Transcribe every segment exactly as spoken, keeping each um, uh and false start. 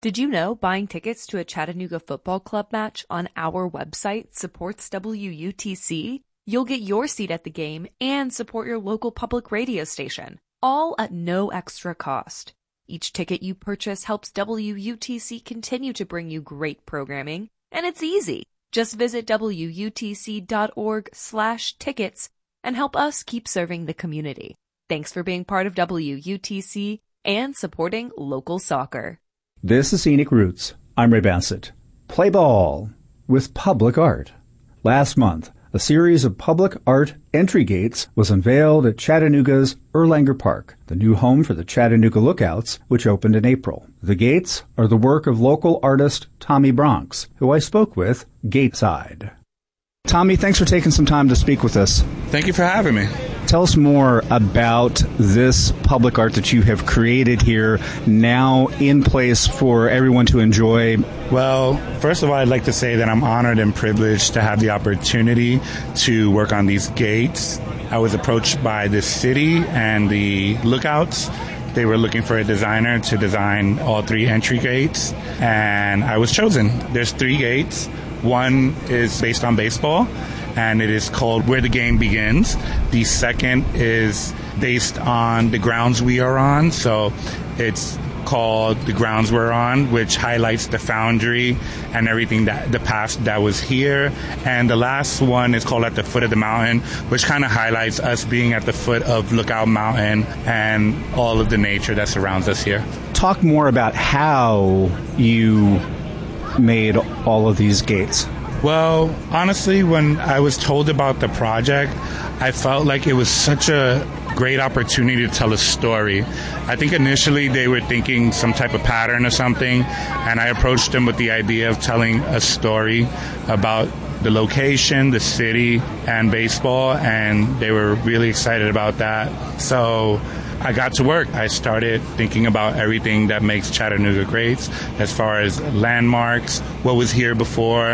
Did you know buying tickets to a Chattanooga Football Club match on our website supports W U T C? You'll get your seat at the game and support your local public radio station, all at no extra cost. Each ticket you purchase helps W U T C continue to bring you great programming, and it's easy. Just visit W U T C dot org slash tickets and help us keep serving the community. Thanks for being part of W U T C and supporting local soccer. This is Scenic Roots. I'm Ray Bassett. Play ball with public art. Last month, a series of public art entry gates was unveiled at Chattanooga's Erlanger Park, the new home for the Chattanooga Lookouts, which opened in April. The gates are the work of local artist Tommy Bronx, who I spoke with gateside. Tommy, thanks for taking some time to speak with us. Thank you for having me. Tell us more about this public art that you have created here, now in place for everyone to enjoy. Well, first of all, I'd like to say that I'm honored and privileged to have the opportunity to work on these gates. I was approached by the city and the Lookouts. They were looking for a designer to design all three entry gates, and I was chosen. There's three gates. One is based on baseball, and it is called Where the Game Begins. The second is based on the grounds we are on, so it's called The Grounds We're On, which highlights the foundry and everything that the past that was here. And the last one is called At the Foot of the Mountain, which kind of highlights us being at the foot of Lookout Mountain and all of the nature that surrounds us here. Talk more about how you made all of these gates. Well, honestly, when I was told about the project, I felt like it was such a great opportunity to tell a story. I think initially they were thinking some type of pattern or something, and I approached them with the idea of telling a story about the location, the city, and baseball, and they were really excited about that. So I got to work. I started thinking about everything that makes Chattanooga great, as far as landmarks, what was here before,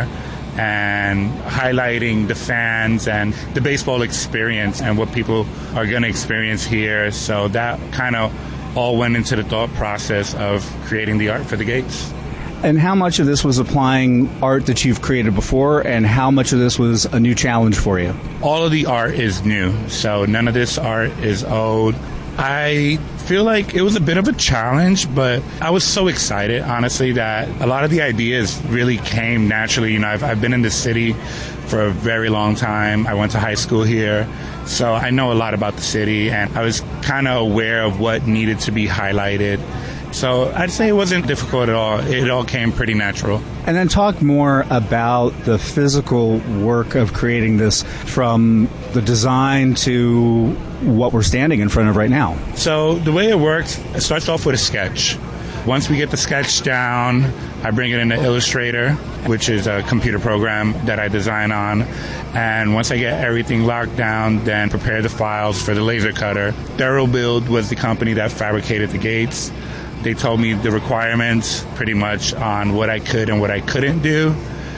and highlighting the fans and the baseball experience and what people are going to experience here. So that kind of all went into the thought process of creating the art for the gates. And how much of this was applying art that you've created before, and how much of this was a new challenge for you? All of the art is new, so none of this art is old. I feel like it was a bit of a challenge, but I was so excited, honestly, that a lot of the ideas really came naturally. You know, I've, I've been in the city for a very long time. I went to high school here, so I know a lot about the city, and I was kind of aware of what needed to be highlighted. So I'd say it wasn't difficult at all. It all came pretty natural. And then talk more about the physical work of creating this, from the design to what we're standing in front of right now. So the way it works, it starts off with a sketch. Once we get the sketch down, I bring it into Illustrator, which is a computer program that I design on. And once I get everything locked down, then prepare the files for the laser cutter. ThoroughBuild was the company that fabricated the gates. They told me the requirements pretty much on what I could and what I couldn't do.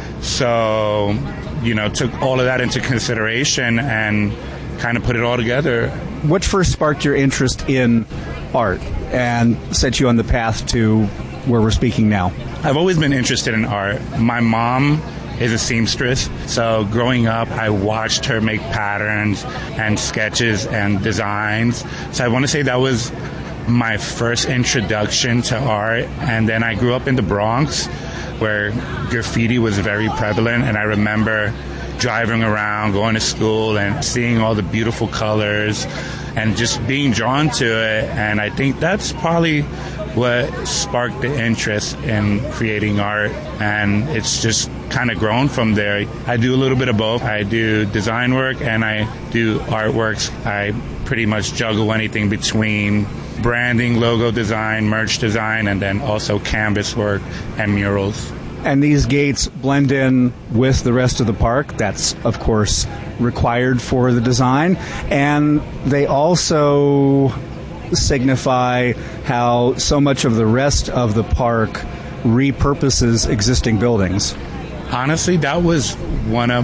So, you know, took all of that into consideration and kind of put it all together. What first sparked your interest in art and set you on the path to where we're speaking now? I've always been interested in art. My mom is a seamstress, so growing up I watched her make patterns and sketches and designs. So I want to say that was my first introduction to art. And then I grew up in the Bronx, where graffiti was very prevalent, and I remember driving around, going to school, and seeing all the beautiful colors and just being drawn to it. And I think that's probably what sparked the interest in creating art, and it's just kind of grown from there. I do a little bit of both. I do design work and I do artworks. I pretty much juggle anything between branding, logo design, merch design, and then also canvas work and murals. And these gates blend in with the rest of the park. That's, of course, required for the design. And they also signify how so much of the rest of the park repurposes existing buildings. Honestly, that was one of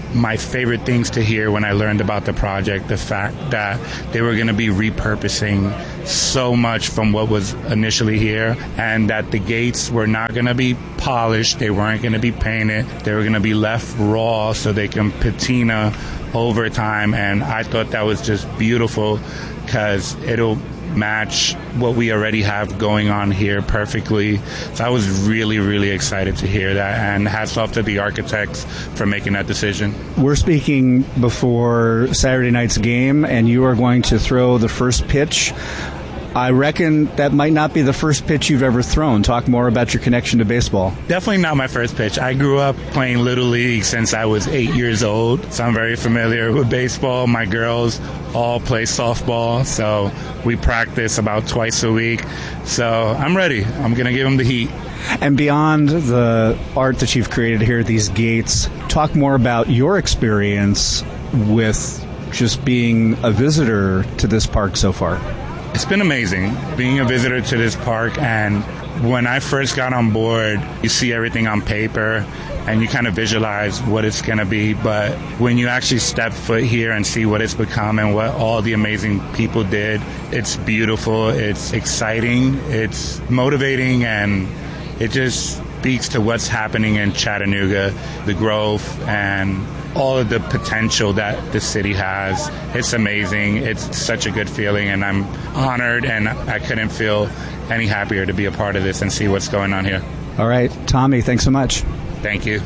my favorite things to hear when I learned about the project, the fact that they were going to be repurposing so much from what was initially here, and that the gates were not going to be polished, they weren't going to be painted, they were going to be left raw so they can patina over time. And I thought that was just beautiful because it'll match what we already have going on here perfectly. So I was really, really excited to hear that, and hats off to the architects for making that decision. We're speaking before Saturday night's game, and you are going to throw the first pitch. I reckon that might not be the first pitch you've ever thrown. Talk more about your connection to baseball. Definitely not my first pitch. I grew up playing Little League since I was eight years old, so I'm very familiar with baseball. My girls all play softball, so we practice about twice a week. So I'm ready. I'm going to give them the heat. And beyond the art that you've created here at these gates, talk more about your experience with just being a visitor to this park so far. It's been amazing being a visitor to this park, and when I first got on board, you see everything on paper and you kind of visualize what it's going to be, but when you actually step foot here and see what it's become and what all the amazing people did, it's beautiful, it's exciting, it's motivating, and it just speaks to what's happening in Chattanooga, the growth and all of the potential that the city has. It's amazing. It's such a good feeling, and I'm honored, and I couldn't feel any happier to be a part of this and see what's going on here. All right, Tommy, thanks so much. Thank you.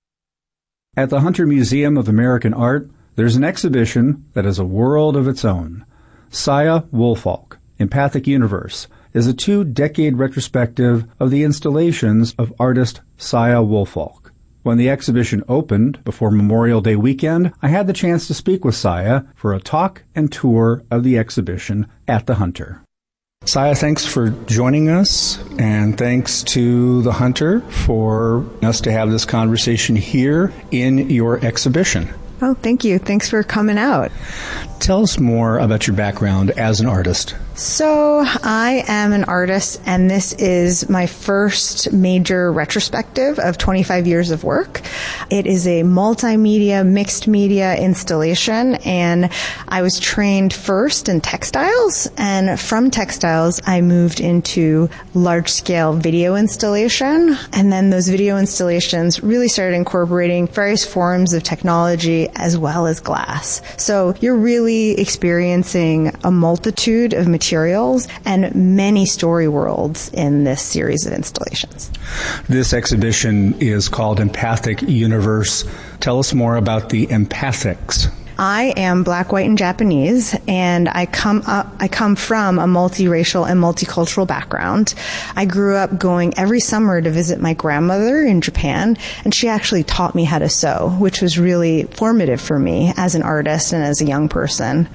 At the Hunter Museum of American Art, there's an exhibition that is a world of its own. Saya Woolfolk, Empathic Universe, is a two-decade retrospective of the installations of artist Saya Woolfolk. When the exhibition opened before Memorial Day weekend, I had the chance to speak with Saya for a talk and tour of the exhibition at the Hunter. Saya, thanks for joining us, and thanks to the Hunter for us to have this conversation here in your exhibition. Oh, thank you. Thanks for coming out. Tell us more about your background as an artist. So I am an artist, and this is my first major retrospective of twenty-five years of work. It is a multimedia, mixed media installation, and I was trained first in textiles, and from textiles I moved into large-scale video installation, and then those video installations really started incorporating various forms of technology as well as glass. So you're really experiencing a multitude of materials and many story worlds in this series of installations. This exhibition is called Empathic Universe. Tell us more about the empathics. I am Black, white, and Japanese, and I come up, I come from a multiracial and multicultural background. I grew up going every summer to visit my grandmother in Japan, and she actually taught me how to sew, which was really formative for me as an artist and as a young person.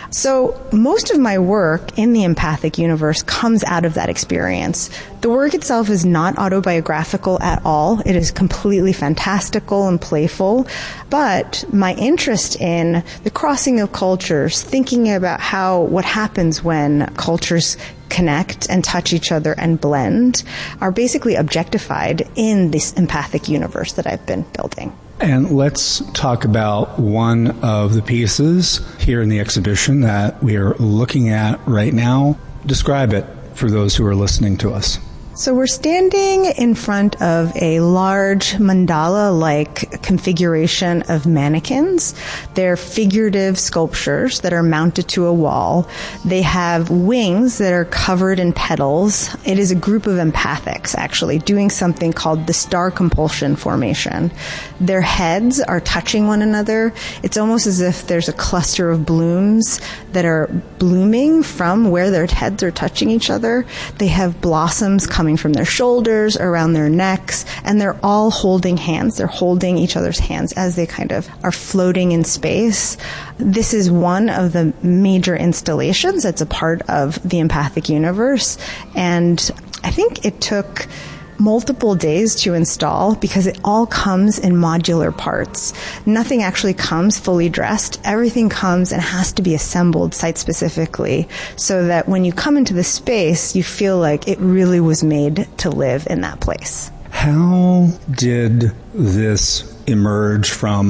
So most of my work in the empathic universe comes out of that experience. The work itself is not autobiographical at all. It is completely fantastical and playful. But my interest in the crossing of cultures, thinking about how what happens when cultures connect and touch each other and blend, are basically objectified in this empathic universe that I've been building. And let's talk about one of the pieces here in the exhibition that we are looking at right now. Describe it for those who are listening to us. So we're standing in front of a large mandala-like configuration of mannequins. They're figurative sculptures that are mounted to a wall. They have wings that are covered in petals. It is a group of empathics, actually, doing something called the star compulsion formation. Their heads are touching one another. It's almost as if there's a cluster of blooms that are blooming from where their heads are touching each other. They have blossoms coming coming from their shoulders, around their necks, and they're all holding hands. They're holding each other's hands as they kind of are floating in space. This is one of the major installations that's a part of the empathic universe, and I think it took multiple days to install because it all comes in modular parts. Nothing actually comes fully dressed. Everything comes and has to be assembled site-specifically so that when you come into the space, you feel like it really was made to live in that place. How did this emerge from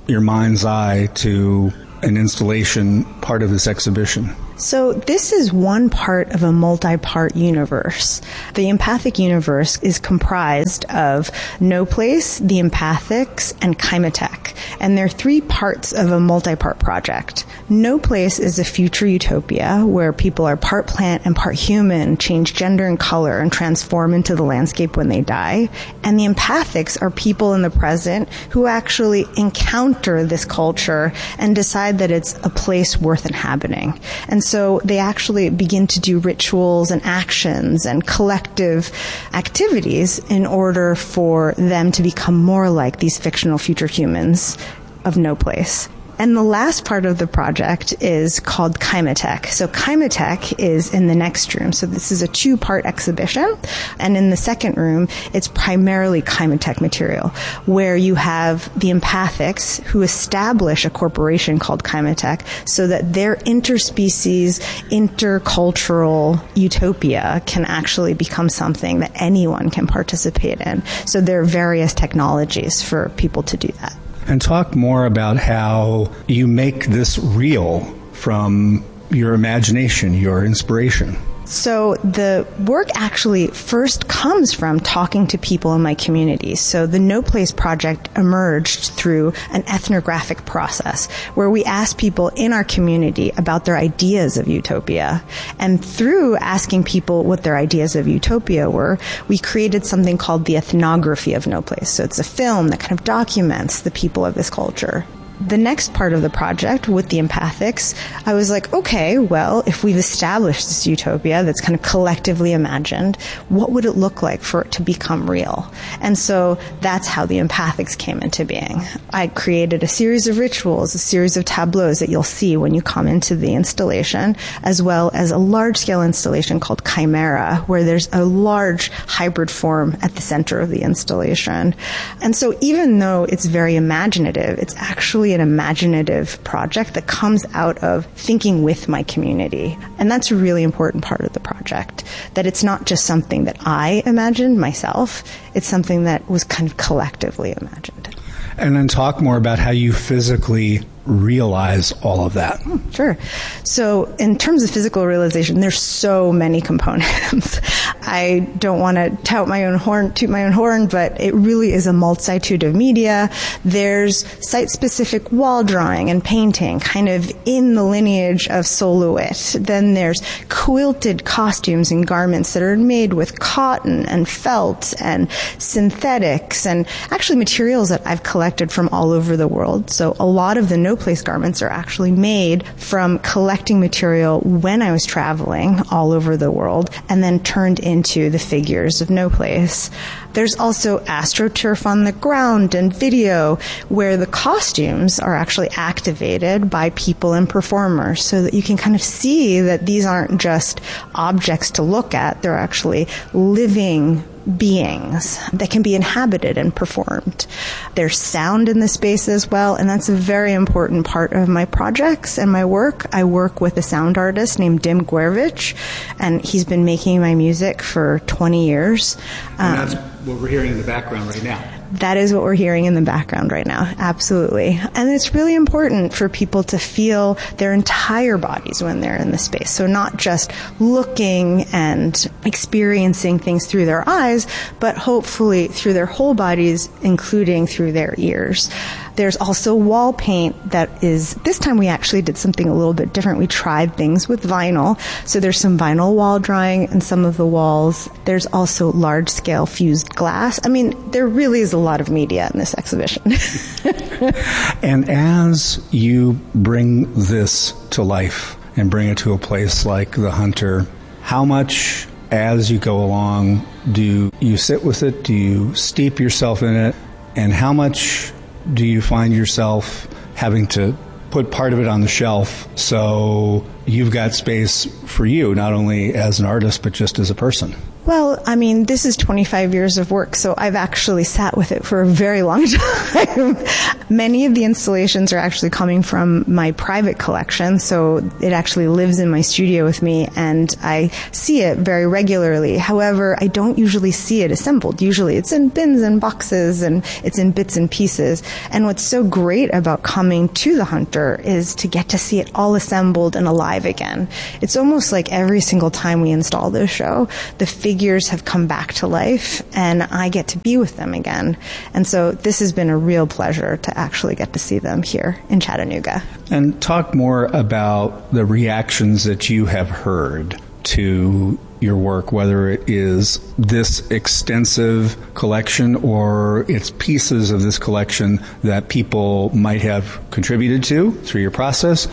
your mind's eye to an installation part of this exhibition? So this is one part of a multi-part universe. The empathic universe is comprised of No Place, the Empathics, and Chimatech. And they're three parts of a multi-part project. No Place is a future utopia where people are part plant and part human, change gender and color, and transform into the landscape when they die. And the Empathics are people in the present who actually encounter this culture and decide that it's a place worth inhabiting. And so they actually begin to do rituals and actions and collective activities in order for them to become more like these fictional future humans of No Place. And the last part of the project is called Chimatech. So Chimatech is in the next room. So this is a two-part exhibition. And in the second room, it's primarily Chimatech material, where you have the Empathics who establish a corporation called Chimatech so that their interspecies, intercultural utopia can actually become something that anyone can participate in. So there are various technologies for people to do that. And talk more about how you make this real from your imagination, your inspiration. So the work actually first comes from talking to people in my community. So the No Place project emerged through an ethnographic process where we asked people in our community about their ideas of utopia. And through asking people what their ideas of utopia were, we created something called the ethnography of No Place. So it's a film that kind of documents the people of this culture. The next part of the project with the Empathics, I was like, okay, well, if we've established this utopia that's kind of collectively imagined, what would it look like for it to become real? And so that's how the Empathics came into being. I created a series of rituals, a series of tableaus that you'll see when you come into the installation, as well as a large-scale installation called Chimera, where there's a large hybrid form at the center of the installation. And so even though it's very imaginative, it's actually an imaginative project that comes out of thinking with my community. And that's a really important part of the project, that it's not just something that I imagined myself, it's something that was kind of collectively imagined. And then talk more about how you physically realize all of that. Sure. So in terms of physical realization, there's so many components. I don't want to tout my own horn, toot my own horn, but it really is a multitude of media. There's site-specific wall drawing and painting, kind of in the lineage of Soloist. Then there's quilted costumes and garments that are made with cotton and felt and synthetics and actually materials that I've collected from all over the world. So a lot of the No Place garments are actually made from collecting material when I was traveling all over the world and then turned into the figures of No Place. There's also AstroTurf on the ground and video where the costumes are actually activated by people and performers so that you can kind of see that these aren't just objects to look at, they're actually living beings that can be inhabited and performed. There's sound in the space as well, and that's a very important part of my projects and my work. I work with a sound artist named Dim Guervich, and he's been making my music for twenty years. And um, that's what we're hearing in the background right now. That is what we're hearing in the background right now. Absolutely. And it's really important for people to feel their entire bodies when they're in the space. So not just looking and experiencing things through their eyes, but hopefully through their whole bodies, including through their ears. There's also wall paint that is, this time we actually did something a little bit different. We tried things with vinyl. So there's some vinyl wall drawing in some of the walls. There's also large scale fused glass. I mean, there really is a lot of media in this exhibition. And as you bring this to life and bring it to a place like the Hunter, how much as you go along do you sit with it? Do you steep yourself in it? And how much do you find yourself having to put part of it on the shelf so you've got space for you, not only as an artist, but just as a person? Well, I mean, this is twenty-five years of work, so I've actually sat with it for a very long time. Many of the installations are actually coming from my private collection, so it actually lives in my studio with me, and I see it very regularly. However, I don't usually see it assembled. Usually it's in bins and boxes, and it's in bits and pieces. And what's so great about coming to the Hunter is to get to see it all assembled and alive again. It's almost like every single time we install this show, the figures have come back to life, and I get to be with them again. And so this has been a real pleasure to actually get to see them here in Chattanooga. And talk more about the reactions that you have heard to your work, whether it is this extensive collection or it's pieces of this collection that people might have contributed to through your process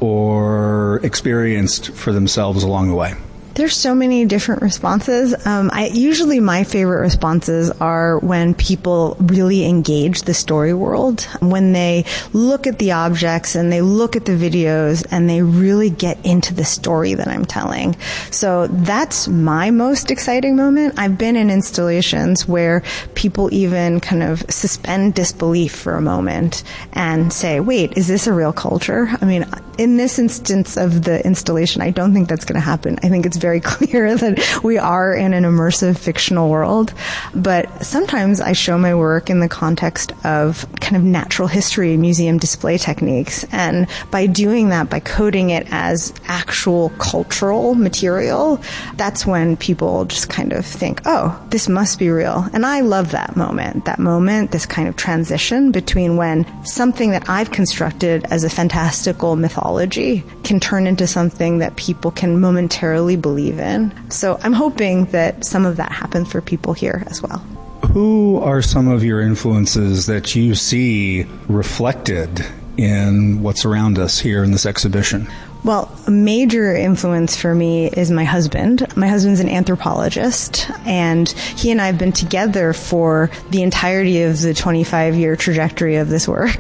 or experienced for themselves along the way. There's so many different responses. Um, I usually my favorite responses are when people really engage the story world, when they look at the objects and they look at the videos and they really get into the story that I'm telling. So that's my most exciting moment. I've been in installations where people even kind of suspend disbelief for a moment and say, wait, is this a real culture? I mean, in this instance of the installation, I don't think that's going to happen. I think it's very clear that we are in an immersive fictional world. But sometimes I show my work in the context of kind of natural history museum display techniques. And by doing that, by coding it as actual cultural material, that's when people just kind of think, oh, this must be real. And I love that moment, that moment, this kind of transition between when something that I've constructed as a fantastical mythology can turn into something that people can momentarily believe in. So I'm hoping that some of that happens for people here as well. Who are some of your influences that you see reflected in what's around us here in this exhibition? Well, a major influence for me is my husband. My husband's an anthropologist, and he and I have been together for the entirety of the twenty-five-year trajectory of this work.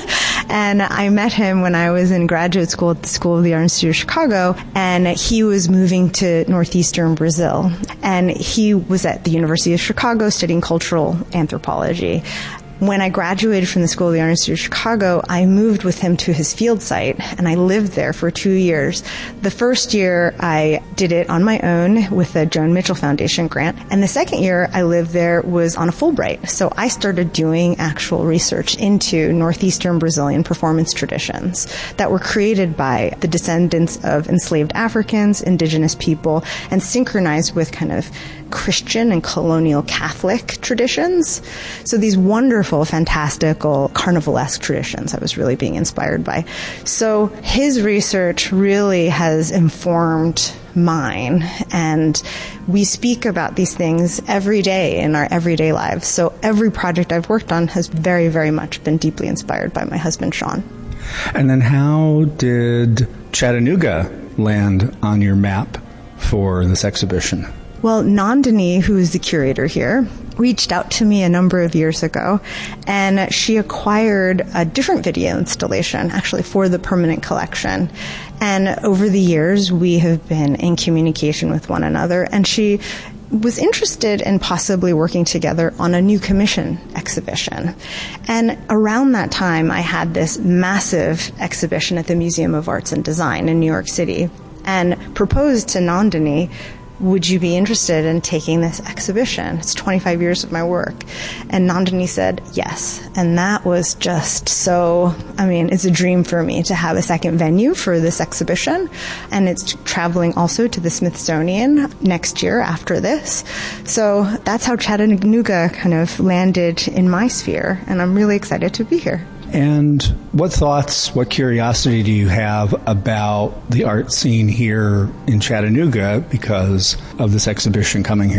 And I met him when I was in graduate school at the School of the Art Institute of Chicago, and he was moving to northeastern Brazil. And he was at the University of Chicago studying cultural anthropology. When I graduated from the School of the Art Institute of Chicago, I moved with him to his field site, and I lived there for two years. The first year, I did it on my own with a Joan Mitchell Foundation grant, and the second year I lived there was on a Fulbright. So I started doing actual research into northeastern Brazilian performance traditions that were created by the descendants of enslaved Africans, indigenous people, and synchronized with kind of Christian and colonial Catholic traditions. So these wonderful, fantastical, carnivalesque traditions I was really being inspired by. So his research really has informed mine, and we speak about these things every day in our everyday lives. So every project I've worked on has very, very much been deeply inspired by my husband, Sean. And then how did Chattanooga land on your map for this exhibition? Well, Nandini, who is the curator here, reached out to me a number of years ago, and she acquired a different video installation, actually, for the permanent collection. And over the years, we have been in communication with one another, and she was interested in possibly working together on a new commission exhibition. And around that time, I had this massive exhibition at the Museum of Arts and Design in New York City, and proposed to Nandini, would you be interested in taking this exhibition? It's twenty-five years of my work. And Nandini said yes. And that was just so, I mean, it's a dream for me to have a second venue for this exhibition. And it's traveling also to the Smithsonian next year after this. So that's how Chattanooga kind of landed in my sphere. And I'm really excited to be here. And what thoughts, what curiosity do you have about the art scene here in Chattanooga because of this exhibition coming here?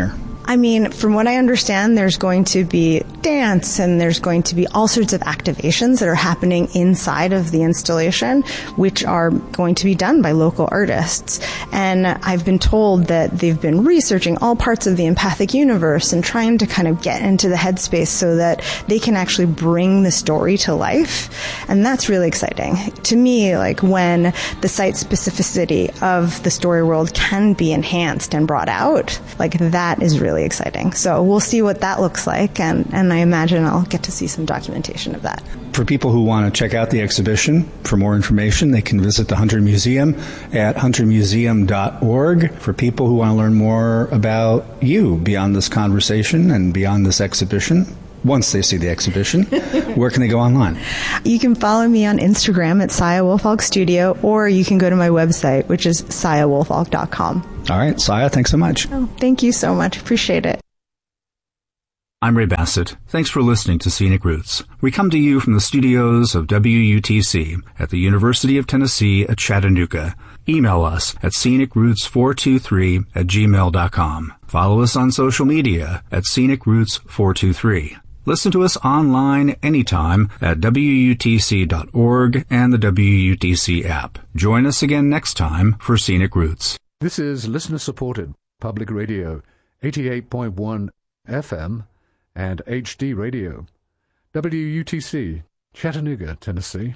I mean, from what I understand, there's going to be dance and there's going to be all sorts of activations that are happening inside of the installation, which are going to be done by local artists. And I've been told that they've been researching all parts of the empathic universe and trying to kind of get into the headspace so that they can actually bring the story to life. And that's really exciting. To me, like when the site specificity of the story world can be enhanced and brought out, like that is really exciting. So we'll see what that looks like, and, and I imagine I'll get to see some documentation of that. For people who want to check out the exhibition, for more information, they can visit the Hunter Museum at hunter museum dot org. For people who want to learn more about you beyond this conversation and beyond this exhibition, once they see the exhibition, where can they go online? You can follow me on Instagram at Saya Wolfalk Studio, or you can go to my website, which is saya wolfalk dot com. All right, Saya, thanks so much. Oh, thank you so much. Appreciate it. I'm Ray Bassett. Thanks for listening to Scenic Roots. We come to you from the studios of W U T C at the University of Tennessee at Chattanooga. Email us at scenic roots four two three at gmail dot com. Follow us on social media at scenic roots four two three. Listen to us online anytime at W U T C dot org and the W U T C app. Join us again next time for Scenic Roots. This is listener-supported public radio, eighty-eight point one F M and H D radio. W U T C, Chattanooga, Tennessee.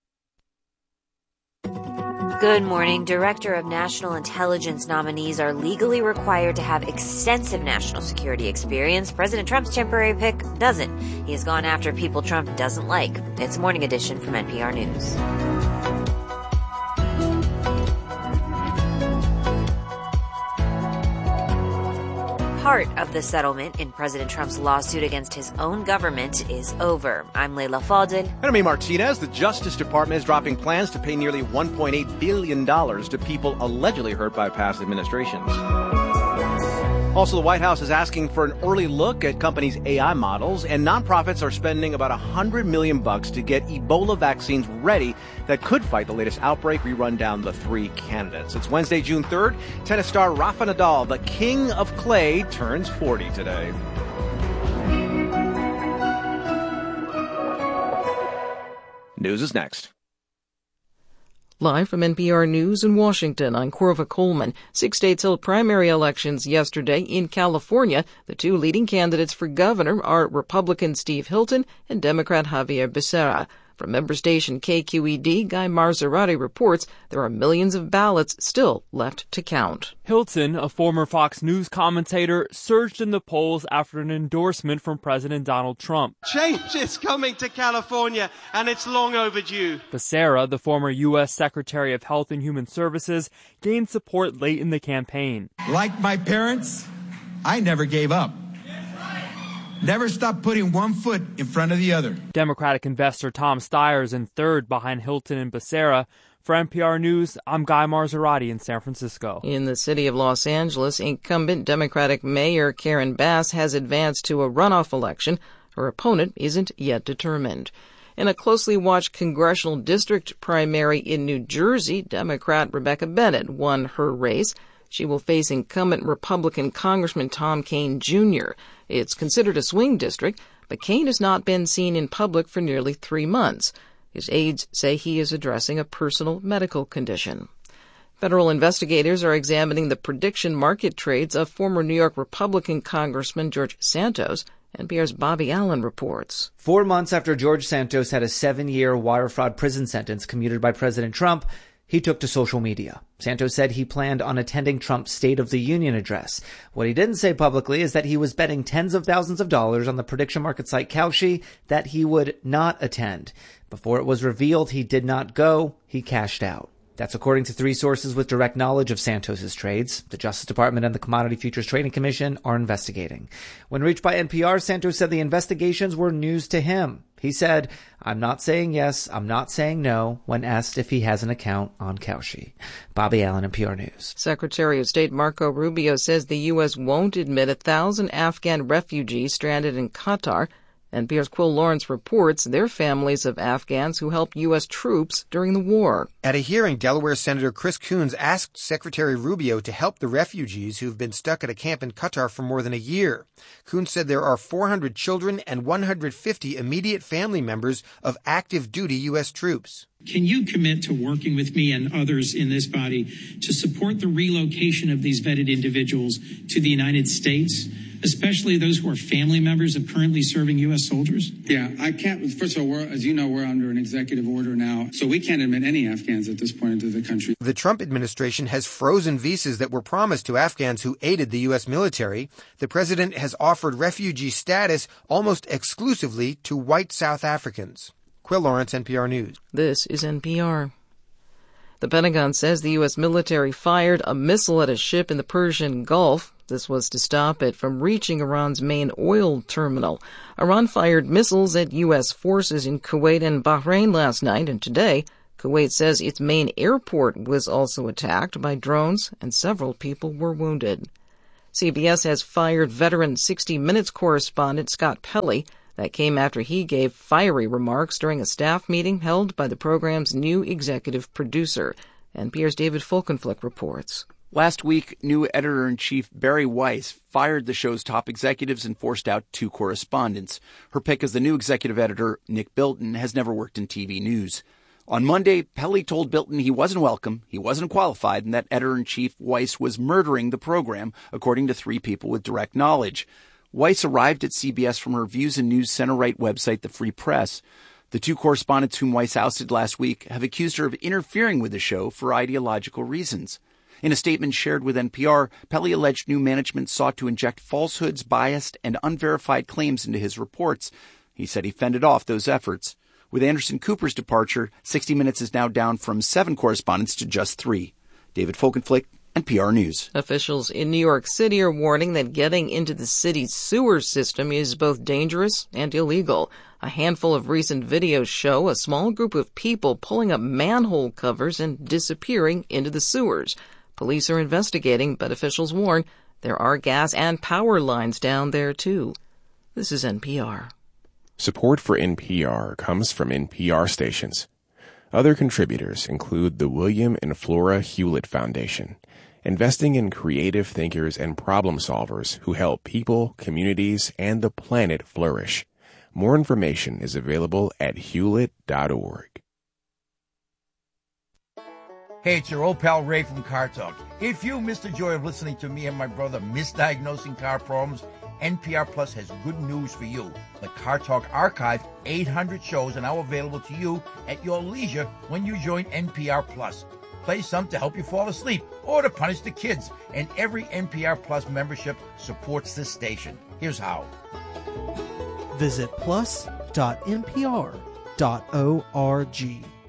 Good morning. Director of National Intelligence nominees are legally required to have extensive national security experience. President Trump's temporary pick doesn't. He has gone after people Trump doesn't like. It's Morning Edition from N P R News. Part of the settlement in President Trump's lawsuit against his own government is over. I'm Leila Fadel. And I'm Martinez. The Justice Department is dropping plans to pay nearly one point eight billion dollars to people allegedly hurt by past administrations. Also, the White House is asking for an early look at companies' A I models, and nonprofits are spending about one hundred million bucks to get Ebola vaccines ready that could fight the latest outbreak. We run down the three candidates. It's Wednesday, June third. Tennis star Rafa Nadal, the king of clay, turns forty today. News is next. Live from N P R News in Washington, I'm Corva Coleman. Six states held primary elections yesterday. In California, the two leading candidates for governor are Republican Steve Hilton and Democrat Javier Becerra. From member station K Q E D, Guy Marzorati reports there are millions of ballots still left to count. Hilton, a former Fox News commentator, surged in the polls after an endorsement from President Donald Trump. Change is coming to California, and it's long overdue. Becerra, the former U S Secretary of Health and Human Services, gained support late in the campaign. Like my parents, I never gave up. Never stop putting one foot in front of the other. Democratic investor Tom Steyer is in third behind Hilton and Becerra. For N P R News, I'm Guy Marzorati in San Francisco. In the city of Los Angeles, incumbent Democratic Mayor Karen Bass has advanced to a runoff election. Her opponent isn't yet determined. In a closely watched congressional district primary in New Jersey, Democrat Rebecca Bennett won her race. She will face incumbent Republican Congressman Tom Kean Junior It's considered a swing district, but Kean has not been seen in public for nearly three months. His aides say he is addressing a personal medical condition. Federal investigators are examining the prediction market trades of former New York Republican Congressman George Santos. N P R's Bobby Allen reports. Four months after George Santos had a seven-year wire fraud prison sentence commuted by President Trump, he took to social media. Santos said he planned on attending Trump's State of the Union address. What he didn't say publicly is that he was betting tens of thousands of dollars on the prediction market site Kalshi that he would not attend. Before it was revealed he did not go, he cashed out. That's according to three sources with direct knowledge of Santos's trades. The Justice Department and the Commodity Futures Trading Commission are investigating. When reached by N P R, Santos said the investigations were news to him. He said, "I'm not saying yes, I'm not saying no," when asked if he has an account on Kalshi. Bobby Allen, N P R News. Secretary of State Marco Rubio says the U S won't admit a thousand Afghan refugees stranded in Qatar. N P R's Quill Lawrence reports they're families of Afghans who helped U S troops during the war. At a hearing, Delaware Senator Chris Coons asked Secretary Rubio to help the refugees who've been stuck at a camp in Qatar for more than a year. Coons said there are four hundred children and one hundred fifty immediate family members of active duty U S troops. Can you commit to working with me and others in this body to support the relocation of these vetted individuals to the United States, especially those who are family members of currently serving U S soldiers? Yeah, I can't. First of all, we're, as you know, we're under an executive order now, so we can't admit any Afghans at this point into the country. The Trump administration has frozen visas that were promised to Afghans who aided the U S military. The president has offered refugee status almost exclusively to white South Africans. Quill Lawrence, N P R News. This is N P R. The Pentagon says the U S military fired a missile at a ship in the Persian Gulf. This was to stop it from reaching Iran's main oil terminal. Iran fired missiles at U S forces in Kuwait and Bahrain last night, and today, Kuwait says its main airport was also attacked by drones and several people were wounded. C B S has fired veteran sixty minutes correspondent Scott Pelley. That came after he gave fiery remarks during a staff meeting held by the program's new executive producer. N P R's David Folkenflik reports. Last week, new editor-in-chief Barry Weiss fired the show's top executives and forced out two correspondents. Her pick as the new executive editor, Nick Bilton, has never worked in T V news. On Monday, Pelley told Bilton he wasn't welcome, he wasn't qualified, and that editor-in-chief Weiss was murdering the program, according to three people with direct knowledge. Weiss arrived at C B S from her Views and News center-right website, The Free Press. The two correspondents whom Weiss ousted last week have accused her of interfering with the show for ideological reasons. In a statement shared with N P R, Pelley alleged new management sought to inject falsehoods, biased, and unverified claims into his reports. He said he fended off those efforts. With Anderson Cooper's departure, sixty minutes is now down from seven correspondents to just three. David Folkenflik, N P R News. Officials in New York City are warning that getting into the city's sewer system is both dangerous and illegal. A handful of recent videos show a small group of people pulling up manhole covers and disappearing into the sewers. Police are investigating, but officials warn there are gas and power lines down there, too. This is N P R. Support for N P R comes from N P R stations. Other contributors include the William and Flora Hewlett Foundation, investing in creative thinkers and problem solvers who help people, communities, and the planet flourish. More information is available at hewlett dot org. Hey, it's your old pal Ray from Car Talk. If you missed the joy of listening to me and my brother misdiagnosing car problems, N P R Plus has good news for you. The Car Talk Archive, eight hundred shows are now available to you at your leisure when you join N P R Plus. Play some to help you fall asleep or to punish the kids. And every N P R Plus membership supports this station. Here's how. Visit plus dot n p r dot org.